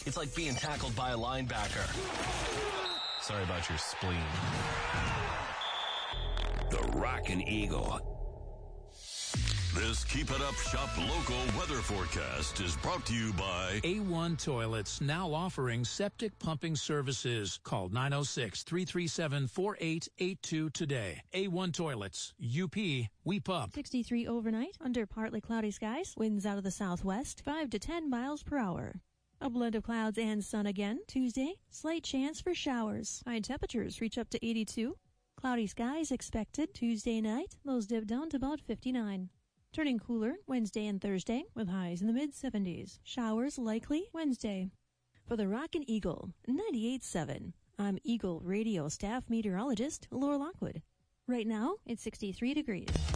It's like being tackled by a linebacker. Sorry about your spleen. The Rockin' Eagle. This Keep It Up Shop local weather forecast is brought to you by A1 Toilets, now offering septic pumping services. Call 906-337-4882 today. A1 Toilets, UP, we pump. 63 overnight, under partly cloudy skies, winds out of the southwest, 5 to 10 miles per hour. A blend of clouds and sun again. Tuesday, slight chance for showers. High temperatures reach up to 82. Cloudy skies expected Tuesday night. Lows dip down to about 59. Turning cooler Wednesday and Thursday with highs in the mid-70s. Showers likely Wednesday. For the Rockin' Eagle 98.7, I'm Eagle Radio staff meteorologist Laura Lockwood. Right now, it's 63 degrees.